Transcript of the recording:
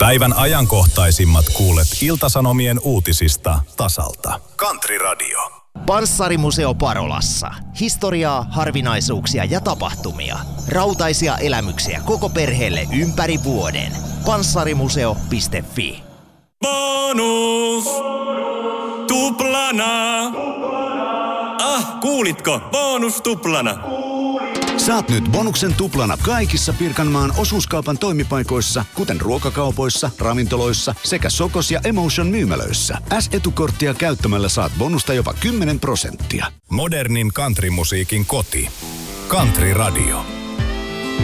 Päivän ajankohtaisimmat kuulet Ilta-Sanomien uutisista tasalta. Country Radio. Panssarimuseo Parolassa. Historiaa, harvinaisuuksia ja tapahtumia. Rautaisia elämyksiä koko perheelle ympäri vuoden. Panssarimuseo.fi. Bonus! Tuplana! Kuulitko? Bonus tuplana! Saat nyt bonuksen tuplana kaikissa Pirkanmaan osuuskaupan toimipaikoissa, kuten ruokakaupoissa, ravintoloissa sekä Sokos ja Emotion myymälöissä. S-etukorttia käyttämällä saat bonusta jopa 10%. Modernin countrymusiikin koti. Country Radio.